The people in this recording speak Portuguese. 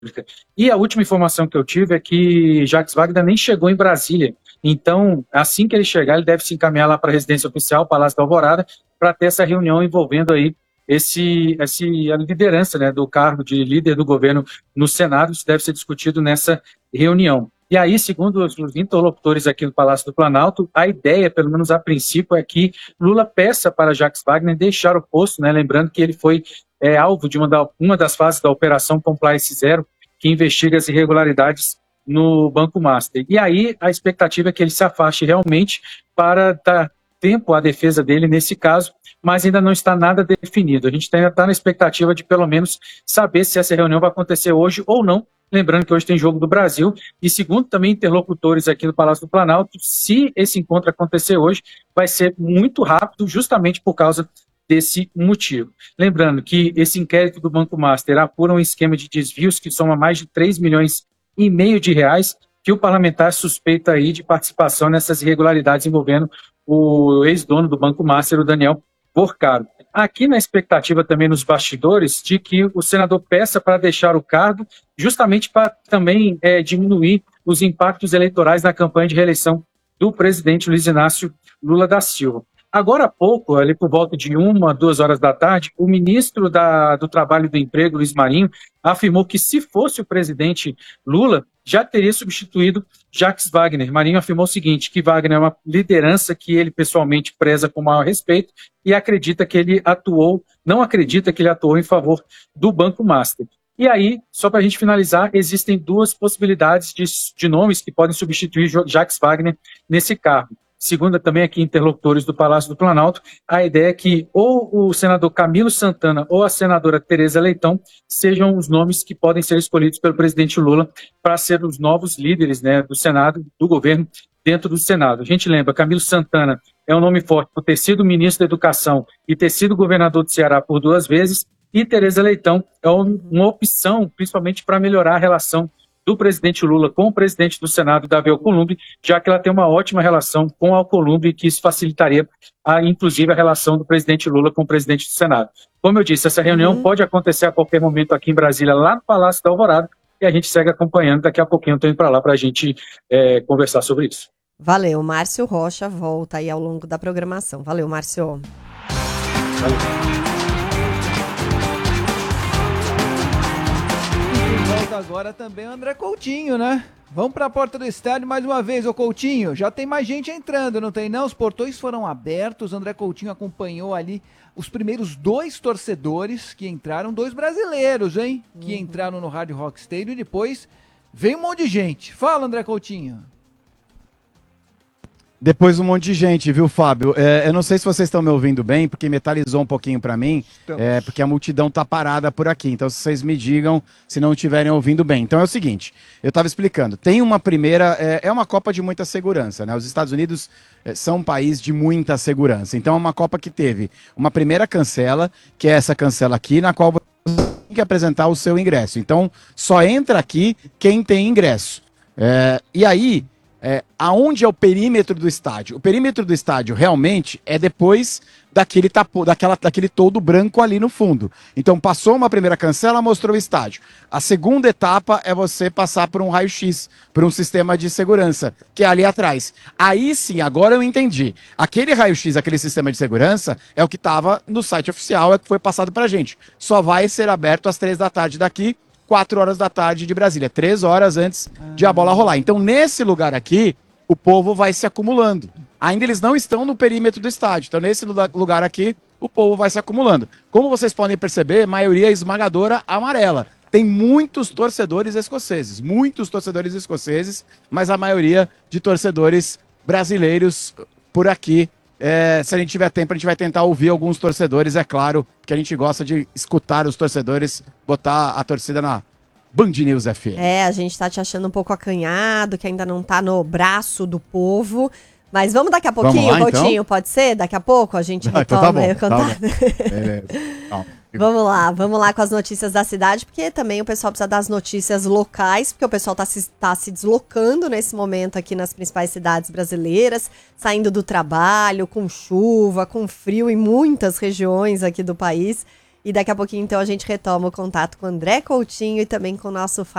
E a última informação que eu tive é que Jacques Wagner nem chegou em Brasília. Então, assim que ele chegar, ele deve se encaminhar lá para a residência oficial, Palácio da Alvorada, para ter essa reunião envolvendo aí a liderança, né, do cargo de líder do governo no Senado. Isso deve ser discutido nessa reunião. E aí, segundo os interlocutores aqui do Palácio do Planalto, a ideia, pelo menos a princípio, é que Lula peça para Jacques Wagner deixar o posto, né, lembrando que ele foi alvo de uma das fases da Operação Compliance Zero, que investiga as irregularidades no Banco Master. E aí a expectativa é que ele se afaste realmente para dar tempo à defesa dele nesse caso, mas ainda não está nada definido. A gente ainda está na expectativa de pelo menos saber se essa reunião vai acontecer hoje ou não, lembrando que hoje tem Jogo do Brasil, e segundo também interlocutores aqui do Palácio do Planalto, se esse encontro acontecer hoje, vai ser muito rápido, justamente por causa desse motivo. Lembrando que esse inquérito do Banco Master apura um esquema de desvios que soma mais de 3,5 milhões de reais, que o parlamentar suspeita aí de participação nessas irregularidades envolvendo o ex-dono do Banco Master, o Daniel Porcaro. Aqui na expectativa também nos bastidores de que o senador peça para deixar o cargo, justamente para também diminuir os impactos eleitorais na campanha de reeleição do presidente Luiz Inácio Lula da Silva. Agora há pouco, ali por volta de 1, 2 horas da tarde, o ministro do Trabalho e do Emprego, Luiz Marinho, afirmou que se fosse o presidente Lula, já teria substituído Jacques Wagner. Marinho afirmou o seguinte, que Wagner é uma liderança que ele pessoalmente preza com maior respeito e não acredita que ele atuou em favor do Banco Master. E aí, só para a gente finalizar, existem duas possibilidades de nomes que podem substituir Jacques Wagner nesse cargo. Segundo também aqui interlocutores do Palácio do Planalto, a ideia é que ou o senador Camilo Santana ou a senadora Tereza Leitão sejam os nomes que podem ser escolhidos pelo presidente Lula para ser os novos líderes, né, do Senado, do governo dentro do Senado. A gente lembra, Camilo Santana é um nome forte por ter sido ministro da Educação e ter sido governador do Ceará por 2 vezes, e Tereza Leitão é uma opção, principalmente para melhorar a relação do presidente Lula com o presidente do Senado, Davi Alcolumbre, já que ela tem uma ótima relação com o Alcolumbre e que isso facilitaria, inclusive, a relação do presidente Lula com o presidente do Senado. Como eu disse, essa reunião pode acontecer a qualquer momento aqui em Brasília, lá no Palácio da Alvorada, e a gente segue acompanhando. Daqui a pouquinho eu estou indo para lá para a gente conversar sobre isso. Valeu, Márcio Rocha volta aí ao longo da programação. Valeu, Márcio. Valeu. Volta agora também o André Coutinho, né? Vamos para a porta do estádio mais uma vez, ô Coutinho. Já tem mais gente entrando, não tem não? Os portões foram abertos, o André Coutinho acompanhou ali os primeiros 2 torcedores que entraram, 2 brasileiros, hein? Que entraram no Hard Rock Stadium e depois veio um monte de gente. Fala, André Coutinho. Depois um monte de gente, viu, Fábio? Eu não sei se vocês estão me ouvindo bem, porque metalizou um pouquinho para mim, porque a multidão tá parada por aqui. Então, se vocês me digam se não estiverem ouvindo bem. Então, é o seguinte, eu estava explicando. Tem uma primeira... É uma Copa de muita segurança, né? Os Estados Unidos são um país de muita segurança. Então, é uma Copa que teve uma primeira cancela, que é essa cancela aqui, na qual você tem que apresentar o seu ingresso. Então, só entra aqui quem tem ingresso. E aí... aonde é o perímetro do estádio? O perímetro do estádio realmente é depois daquele todo branco ali no fundo. Então passou uma primeira cancela, mostrou o estádio. A segunda etapa é você passar por um raio-x, por um sistema de segurança, que é ali atrás. Aí sim, agora eu entendi. Aquele raio-x, aquele sistema de segurança, é o que estava no site oficial, é o que foi passado pra gente. Só vai ser aberto às 3 da tarde daqui, 4 horas da tarde de Brasília, 3 horas antes de a bola rolar. Então, nesse lugar aqui, o povo vai se acumulando. Ainda eles não estão no perímetro do estádio. Então, nesse lugar aqui, o povo vai se acumulando. Como vocês podem perceber, maioria esmagadora amarela. Tem muitos torcedores escoceses, mas a maioria de torcedores brasileiros por aqui. Se a gente tiver tempo, a gente vai tentar ouvir alguns torcedores, é claro, que a gente gosta de escutar os torcedores, botar a torcida na Band News FM. A gente tá te achando um pouco acanhado, que ainda não tá no braço do povo, mas vamos daqui a pouquinho, Coutinho, então? Pode ser? Daqui a pouco a gente retoma aí o contato. Beleza. Vamos lá com as notícias da cidade, porque também o pessoal precisa das notícias locais, porque o pessoal tá se deslocando nesse momento aqui nas principais cidades brasileiras, saindo do trabalho, com chuva, com frio em muitas regiões aqui do país. E daqui a pouquinho, então, a gente retoma o contato com o André Coutinho e também com o nosso